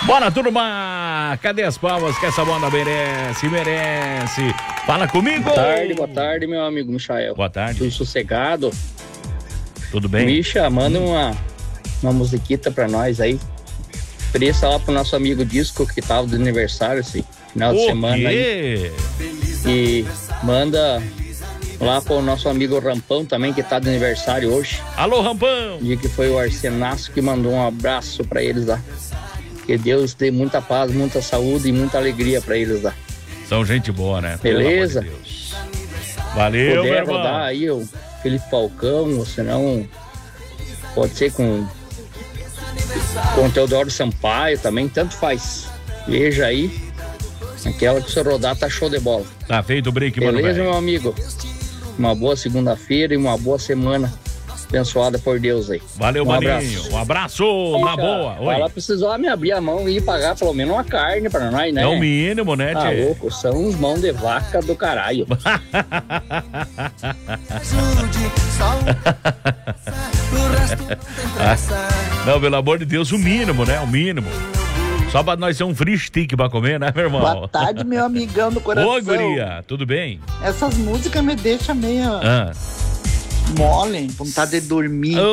Bora, turma! Cadê as palmas que essa banda merece? Merece! Fala comigo! Boa tarde, meu amigo Michael. Boa tarde. Tudo sossegado? Tudo bem? Misha, manda uma musiquita pra nós aí. Ofereça lá pro nosso amigo Disco que tava de aniversário esse final de semana aí. E manda lá pro nosso amigo Rampão também, que tá de aniversário hoje. Alô, Rampão! Dia que foi o Arsenaço que mandou um abraço pra eles lá. Que Deus dê muita paz, muita saúde e muita alegria pra eles lá. São gente boa, né? Beleza? Pelo amor de Deus. Valeu, meu irmão. Rodar aí o Felipe Falcão, ou senão pode ser com o Teodoro Sampaio também, tanto faz. Veja aí, aquela que o senhor rodar tá show de bola. Tá feito o break, mano. Beleza, meu amigo? Uma boa segunda-feira e uma boa semana abençoada por Deus aí. Valeu, maninho. Abraço. Um abraço, na boa. Oi. Ela precisou me abrir a mão e pagar pelo menos uma carne pra nós, né? É o mínimo, né, Tá tchê? louco, são uns mãos de vaca do caralho. Não, pelo amor de Deus, o mínimo, né? O mínimo. Só pra nós ter um free stick pra comer, né, meu irmão? Boa tarde, meu amigão do coração. Ô, guria, tudo bem? Essas músicas me deixam meio mole, vontade de dormir.